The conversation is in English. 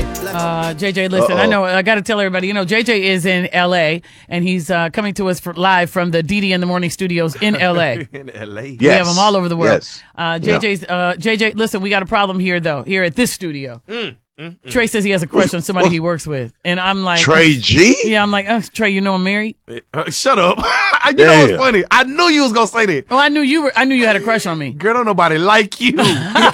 JJ, listen, I know I got to tell everybody, JJ is in LA and he's coming to us live from the DD in the Morning studios in LA. In LA. Yes. We have him all over the world. Yes. JJ, listen, we got a problem here at this studio. Trey says he has a crush on somebody he works with. And I'm like, Trey G? Yeah, I'm like, Trey, I'm married? Shut up. You know what's funny? I knew you was going to say that. Oh, I knew you had a crush on me. Girl, don't nobody like you.